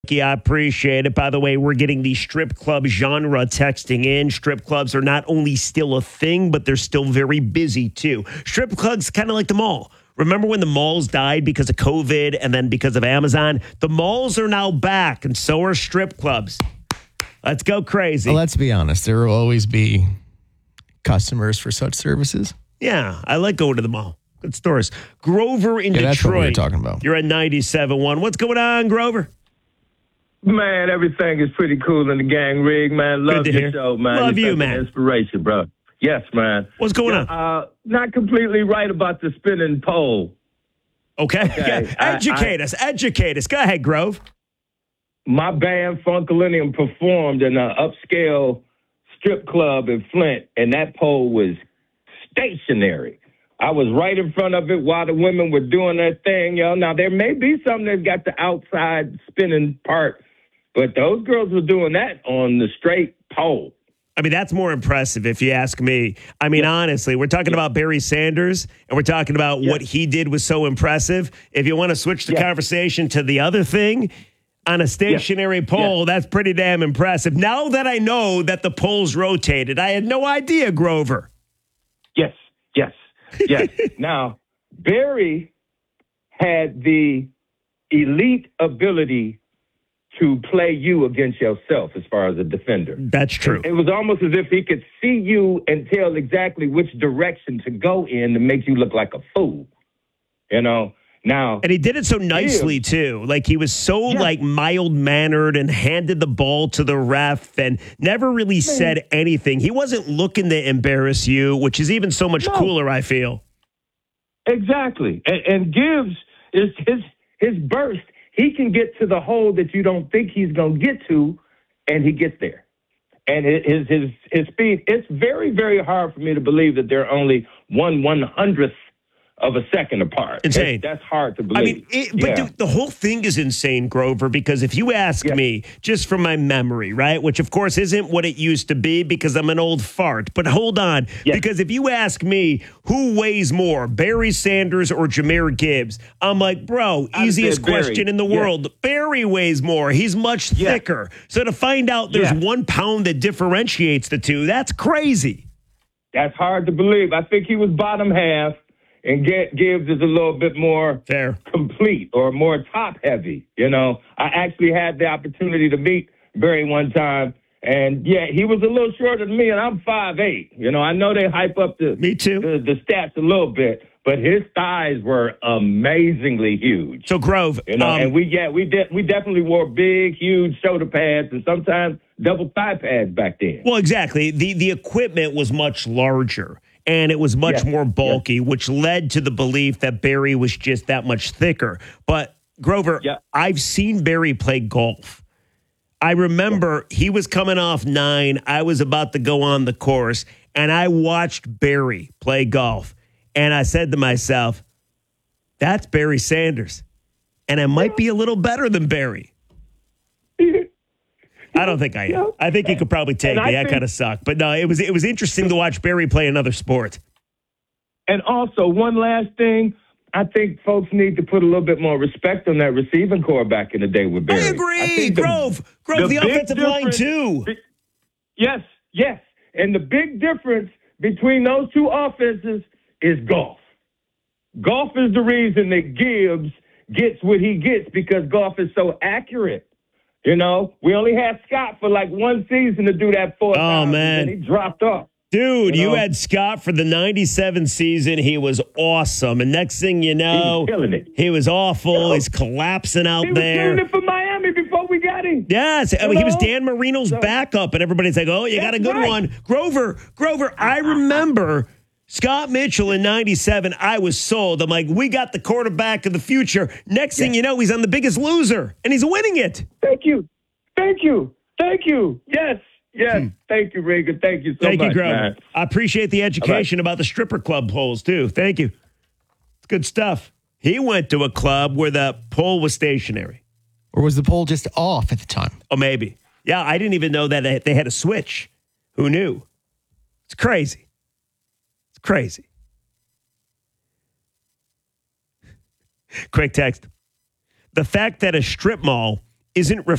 I appreciate it. By the way, we're getting the strip club genre texting in. Strip clubs are not only still a thing, but they're still very busy too. Strip clubs kind of like the mall. Remember when the malls died because of COVID and then because of Amazon? The malls are now back, and so are strip clubs. Let's go crazy. Well, let's be honest. There will always be customers for such services. Yeah, I like going to the mall. Good stores. Grover in Detroit. That's what we were talking about. You're at 97.1. What's going on, Grover? Man, everything is pretty cool in the gang rig, man. Love your hear. show, man. Love You're you, such an man. Inspiration, bro. Yes, man. What's going on? Not completely right about the spinning pole. Okay. Okay. Educate us. Go ahead, Grove. My band, Funkalinium, performed in an upscale strip club in Flint, and that pole was stationary. I was right in front of it while the women were doing their thing, yo. Now, there may be some that got the outside spinning part, but those girls were doing that on the straight pole. I mean, that's more impressive if you ask me. I mean, honestly, we're talking about Barry Sanders, and we're talking about what he did was so impressive. If you want to switch the conversation to the other thing, on a stationary pole, that's pretty damn impressive. Now that I know that the pole's rotated, I had no idea, Grover. Yes. Now, Barry had the elite ability to play you against yourself as far as a defender. That's true. It was almost as if he could see you and tell exactly which direction to go in to make you look like a fool. You know? Now, and he did it so nicely, too. Like, he was so, mild-mannered and handed the ball to the ref and never really said anything. He wasn't looking to embarrass you, which is even so much cooler, I feel. Exactly. And Gibbs, is his burst, he can get to the hole that you don't think he's going to get to, and he gets there. And his speed, it's very, very hard for me to believe that they're only 1/100th of a second apart. Insane. That's hard to believe. I mean, but dude, the whole thing is insane, Grover, because if you ask me, just from my memory, right, which of course isn't what it used to be because I'm an old fart, but hold on, because if you ask me who weighs more, Barry Sanders or Jahmyr Gibbs, I'm like, bro, easiest question in the world. Barry weighs more. He's much thicker. So to find out there's 1 pound that differentiates the two, that's crazy. That's hard to believe. I think he was bottom half. And Gibbs is a little bit more complete or more top heavy. You know, I actually had the opportunity to meet Barry one time. And he was a little shorter than me, and I'm 5'8". You know, I know they hype up the stats a little bit, but his thighs were amazingly huge. So Grove, you know, and we definitely wore big, huge shoulder pads and sometimes double thigh pads back then. Well, exactly. The equipment was much larger. And it was much more bulky, which led to the belief that Barry was just that much thicker. But, Grover, I've seen Barry play golf. I remember he was coming off 9. I was about to go on the course, and I watched Barry play golf. And I said to myself, that's Barry Sanders. And I might be a little better than Barry. I don't think I am. I think he could probably take me. That kind of sucked. But no, it was interesting to watch Barry play another sport. And also, one last thing, I think folks need to put a little bit more respect on that receiving core back in the day with Barry. I agree. Grove, the offensive line too. Yes. And the big difference between those two offenses is golf. Golf is the reason that Gibbs gets what he gets because golf is so accurate. You know, we only had Scott for like one season to do that 4 times. Oh, man. And he dropped off. Dude, you had Scott for the 97 season. He was awesome. And next thing you know, he was killing it. He was awful. He's collapsing out there. He was killing it for Miami before we got him. Yes. I mean, he was Dan Marino's backup. And everybody's like, oh, you got a good one. Grover, I remember Scott Mitchell in 97, I was sold. I'm like, we got the quarterback of the future. Next thing you know, he's on The Biggest Loser, and he's winning it. Thank you. Yes. Thank you, Regan. Thank you so much, Thank you, Grover. man. I appreciate the education about the stripper club poles, too. Thank you. It's good stuff. He went to a club where the pole was stationary. Or was the pole just off at the time? Oh, maybe. Yeah, I didn't even know that they had a switch. Who knew? It's crazy. Crazy. Quick text. The fact that a strip mall isn't